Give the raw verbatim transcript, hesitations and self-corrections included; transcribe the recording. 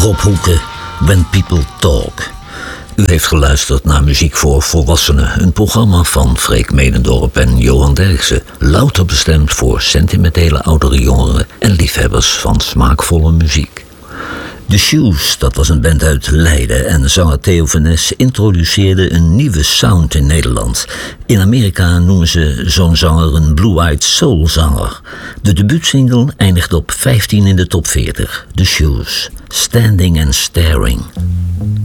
Rob Hoeken, When People Talk. U heeft geluisterd naar Muziek voor Volwassenen, een programma van Freek Medendorp en Johan Derksen, louter bestemd voor sentimentele oudere jongeren en liefhebbers van smaakvolle muziek. The Shoes, dat was een band uit Leiden en zanger Theo van Nes introduceerde een nieuwe sound in Nederland. In Amerika noemen ze zo'n zanger een blue-eyed soul-zanger. De debuutsingle eindigt op vijftien in de top veertig. The Shoes, Standing and Staring.